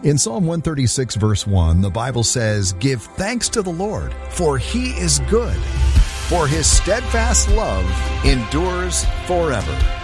In Psalm 136, verse 1, the Bible says, "Give thanks to the Lord, for He is good, for His steadfast love endures forever."